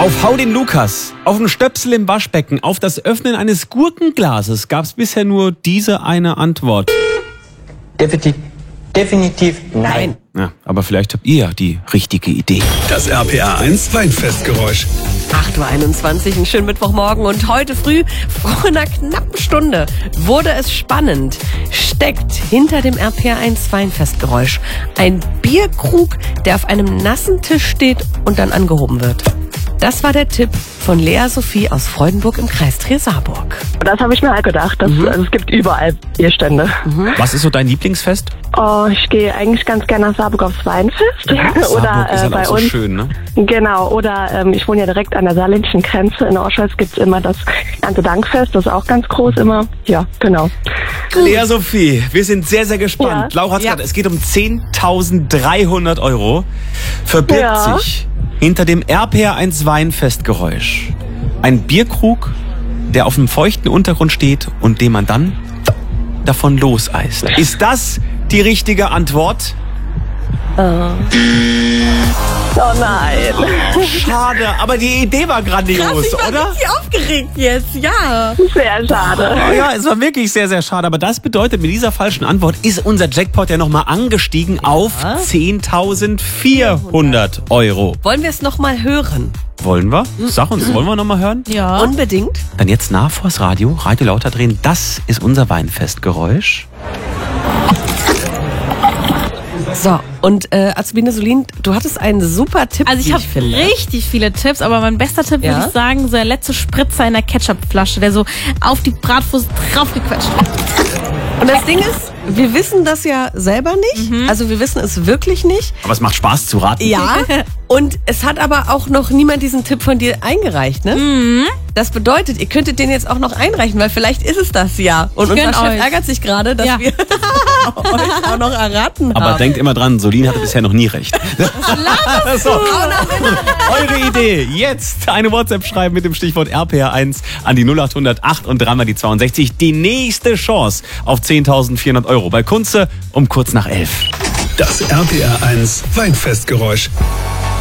Auf Hau den Lukas, auf den Stöpsel im Waschbecken, auf das Öffnen eines Gurkenglases gab es bisher nur diese eine Antwort. Definitiv nein. Ja, aber vielleicht habt ihr ja die richtige Idee. Das RPR 1 Weinfestgeräusch. 8.21 Uhr, einen schönen Mittwochmorgen. Und heute früh, vor einer knappen Stunde, wurde es spannend. Steckt hinter dem RPR 1 Weinfestgeräusch ein Bierkrug, der auf einem nassen Tisch steht und dann angehoben wird. Das war der Tipp von Lea Sophie aus Freudenburg im Kreis Trier-Saarburg. Das habe ich mir halt gedacht. Also es gibt überall Bierstände. Was ist so dein Lieblingsfest? Oh, ich gehe eigentlich ganz gerne nach Saarburg aufs Weinfest. Saarburg ist halt bei auch so uns. schön, ne? Genau, oder ich wohne ja direkt an der saarländischen Grenze. In Orscholz gibt's immer das Erntedankfest, das ist auch ganz groß immer. Ja, genau. Lea Sophie, wir sind sehr, sehr gespannt. Ja. Laura hat's gesagt, es geht um 10.300 €. Verbirgt sich hinter dem RPR 1 Weinfestgeräusch ein Bierkrug, der auf einem feuchten Untergrund steht und den man dann davon loseist. Ist das die richtige Antwort? Oh nein. Schade, aber die Idee war grandios, Ich war oder? richtig aufgeregt jetzt, ja. Sehr schade. Oh ja, es war wirklich sehr, sehr schade. Aber das bedeutet, mit dieser falschen Antwort ist unser Jackpot ja nochmal angestiegen auf 10.400 €. Wollen wir es nochmal hören? Wollen wir? Sag uns, wollen wir nochmal hören? Ja. Unbedingt. Dann jetzt nah vors Radio, Radio lauter drehen. Das ist unser Weinfestgeräusch. So, und Azubine Solin, du hattest einen super Tipp, Also ich wie habe finde. richtig viele Tipps, aber mein bester Tipp Ja? würde ich sagen, so der letzte Spritzer in der Ketchupflasche, der so auf die Bratwurst draufgequetscht wird. Und das Ding ist, wir wissen das ja selber nicht. Also wir wissen es wirklich nicht. Aber es macht Spaß zu raten. Ja. Und es hat aber auch noch niemand diesen Tipp von dir eingereicht, ne? Das bedeutet, ihr könntet den jetzt auch noch einreichen, weil vielleicht ist es das ja. Und Ich unser gönn Chef euch. ärgert sich gerade, dass Ja. wir euch auch noch erraten Aber haben. denkt immer dran, Solin hatte bisher noch nie recht. So, eure Idee. Jetzt eine WhatsApp schreiben mit dem Stichwort RPR1 an die 0800 8 und dreimal die 62. Die nächste Chance auf 10.400 € bei Kunze um kurz nach 11. Das RPR 1 Weinfestgeräusch.